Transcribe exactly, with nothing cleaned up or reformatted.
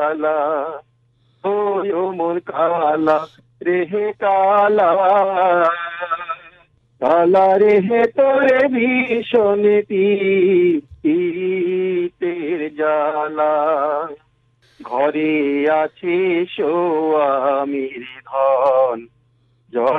কালা ওই ও মোর কালা রেহে কালা কালা রেহে তোরে ভীষণ শীতের জ্বালা ঘরে আছে সোয়ামীর ধন